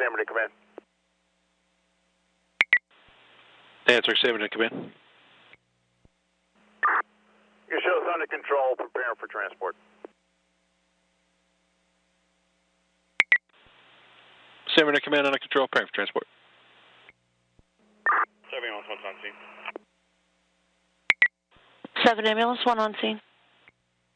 Hammer to command. Answer 7 to command. Your show's under control, preparing for transport. 7 to command, under control, preparing for transport. 7 ambulance 1 on scene. 7 ambulance 1 on scene.